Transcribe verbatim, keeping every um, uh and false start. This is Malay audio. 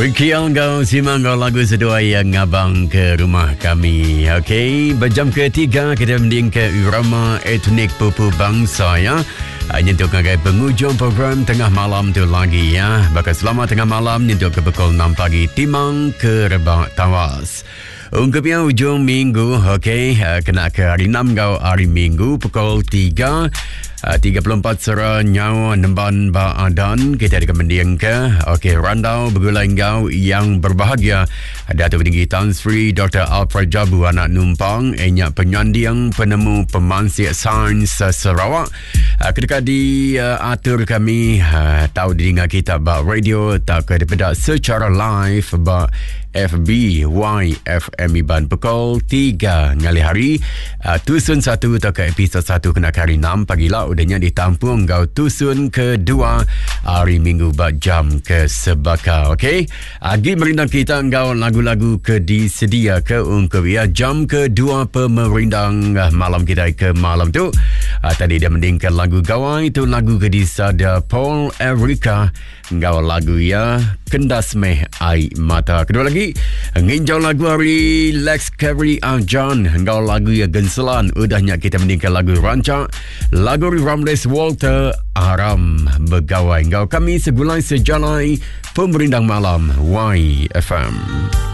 Wiki Algau simak kau lagu sedua yang abang ke rumah kami. Okey, berjam ketiga kita mending ke irama etnik pupu bangsa ya. Nyentuh ke penghujung program tengah malam tu lagi ya. Bakal selama tengah malam nyentuh ke pukul enam pagi timang ke rebak tawas. Ungkapnya ujung minggu, okey, kena ke hari enam kau hari minggu pukul tiga. Uh, tiga puluh empat Sera Nyawa Nemban Baadan kita ada kemendiang ke okey randau bergulai engkau yang berbahagia Datuk Tinggi Tan Sri Doktor Alfred Jabu anak numpang enyak penyanding penemu pemansik sains uh, Sarawak uh, ketika di uh, atur kami uh, tahu didengar kita bak radio tak ke daripada secara live bak F B Y F M Iban pukul tiga ngali hari uh, tusun satu atau ke episod satu kena hari enam pagi lah udahnya ditampung kau tusun kedua hari minggu bak jam ke sebaka. Okey, agi merindang kita kau lagu-lagu ke disedia ke ungkap ya jam kedua pemerindang uh, malam kita ke malam tu uh, tadi dia mendingkan lagu gawai itu lagu ke disada Paul Erica kau lagu ya Kendas Meh Ai Mata. Kedua lagi nginjau lagu hari Lex Carey Arjan kau lagu ya Genselan. Udahnya kita mendingkan lagu rancak lagu Ramles Walter Aram Begawai. Kau kami segulai sejalai pemerindang malam Y F M.